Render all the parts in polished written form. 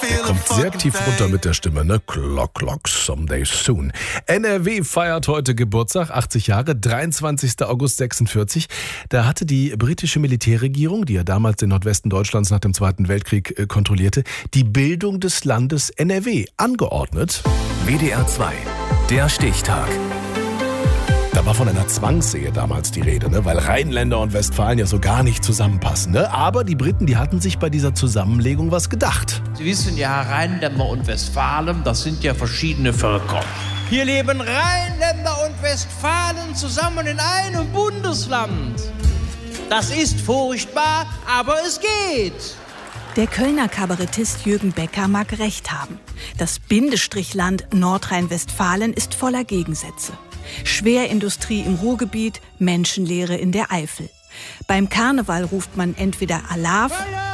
Kommt sehr tief runter mit der Stimme, ne? Clock, clock, someday soon. NRW feiert heute Geburtstag, 80 Jahre, 23. August 46. Da hatte die britische Militärregierung, die ja damals den Nordwesten Deutschlands nach dem Zweiten Weltkrieg kontrollierte, die Bildung des Landes NRW angeordnet. WDR 2, der Stichtag. Da war von einer Zwangsehe damals die Rede, ne? Weil Rheinländer und Westfalen ja so gar nicht zusammenpassen. Ne? Aber die Briten, die hatten sich bei dieser Zusammenlegung was gedacht. Sie wissen ja, Rheinländer und Westfalen, das sind ja verschiedene Völker. Hier leben Rheinländer und Westfalen zusammen in einem Bundesland. Das ist furchtbar, aber es geht. Der Kölner Kabarettist Jürgen Becker mag recht haben. Das Bindestrichland Nordrhein-Westfalen ist voller Gegensätze. Schwerindustrie im Ruhrgebiet, Menschenlehre in der Eifel. Beim Karneval ruft man entweder Alaf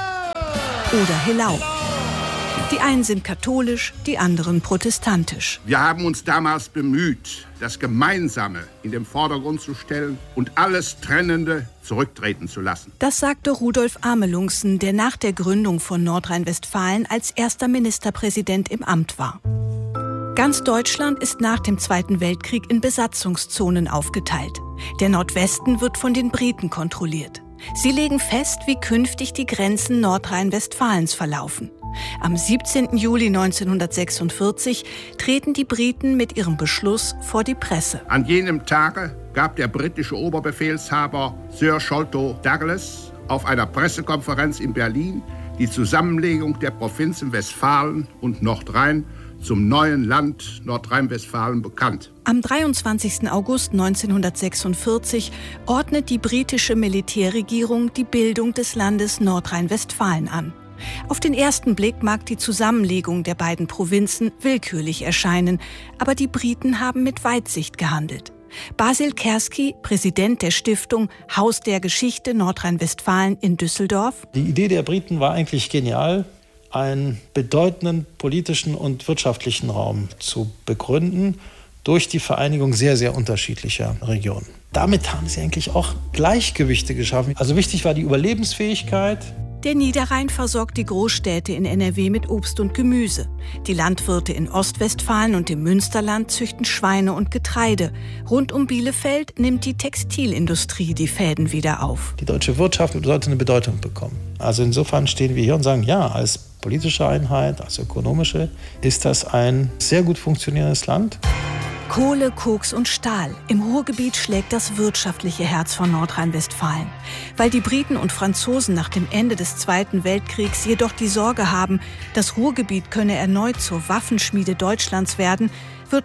oder Helau. Die einen sind katholisch, die anderen protestantisch. Wir haben uns damals bemüht, das Gemeinsame in den Vordergrund zu stellen und alles Trennende zurücktreten zu lassen. Das sagte Rudolf Amelungsen, der nach der Gründung von Nordrhein-Westfalen als erster Ministerpräsident im Amt war. Ganz Deutschland ist nach dem Zweiten Weltkrieg in Besatzungszonen aufgeteilt. Der Nordwesten wird von den Briten kontrolliert. Sie legen fest, wie künftig die Grenzen Nordrhein-Westfalens verlaufen. Am 17. Juli 1946 treten die Briten mit ihrem Beschluss vor die Presse. An jenem Tage gab der britische Oberbefehlshaber Sir Sholto Douglas auf einer Pressekonferenz in Berlin die Zusammenlegung der Provinzen Westfalen und Nordrhein zum neuen Land Nordrhein-Westfalen bekannt. Am 23. August 1946 ordnet die britische Militärregierung die Bildung des Landes Nordrhein-Westfalen an. Auf den ersten Blick mag die Zusammenlegung der beiden Provinzen willkürlich erscheinen, aber die Briten haben mit Weitsicht gehandelt. Basil Kerski, Präsident der Stiftung Haus der Geschichte Nordrhein-Westfalen in Düsseldorf. Die Idee der Briten war eigentlich genial, einen bedeutenden politischen und wirtschaftlichen Raum zu begründen durch die Vereinigung sehr, sehr unterschiedlicher Regionen. Damit haben sie eigentlich auch Gleichgewichte geschaffen. Also wichtig war die Überlebensfähigkeit. Der Niederrhein versorgt die Großstädte in NRW mit Obst und Gemüse. Die Landwirte in Ostwestfalen und im Münsterland züchten Schweine und Getreide. Rund um Bielefeld nimmt die Textilindustrie die Fäden wieder auf. Die deutsche Wirtschaft sollte eine Bedeutung bekommen. Also insofern stehen wir hier und sagen, ja, als politische Einheit, als ökonomische, ist das ein sehr gut funktionierendes Land. Kohle, Koks und Stahl. Im Ruhrgebiet schlägt das wirtschaftliche Herz von Nordrhein-Westfalen. Weil die Briten und Franzosen nach dem Ende des Zweiten Weltkriegs jedoch die Sorge haben, das Ruhrgebiet könne erneut zur Waffenschmiede Deutschlands werden, wird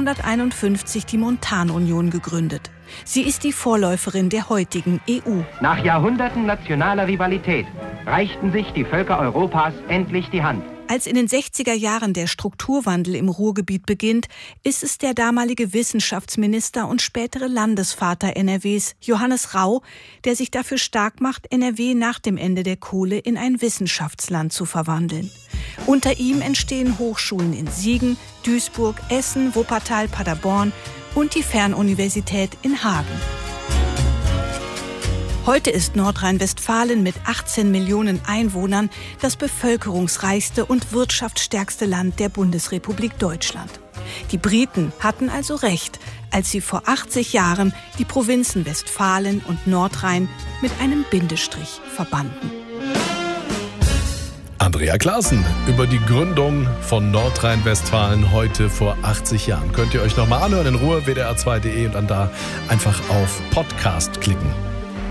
1951 die Montanunion gegründet. Sie ist die Vorläuferin der heutigen EU. Nach Jahrhunderten nationaler Rivalität reichten sich die Völker Europas endlich die Hand. Als in den 60er Jahren der Strukturwandel im Ruhrgebiet beginnt, ist es der damalige Wissenschaftsminister und spätere Landesvater NRWs, Johannes Rau, der sich dafür stark macht, NRW nach dem Ende der Kohle in ein Wissenschaftsland zu verwandeln. Unter ihm entstehen Hochschulen in Siegen, Duisburg, Essen, Wuppertal, Paderborn und die Fernuniversität in Hagen. Heute ist Nordrhein-Westfalen mit 18 Millionen Einwohnern das bevölkerungsreichste und wirtschaftsstärkste Land der Bundesrepublik Deutschland. Die Briten hatten also recht, als sie vor 80 Jahren die Provinzen Westfalen und Nordrhein mit einem Bindestrich verbanden. Andrea Klaassen über die Gründung von Nordrhein-Westfalen heute vor 80 Jahren. Könnt ihr euch nochmal anhören in Ruhe, wdr2.de und dann da einfach auf Podcast klicken.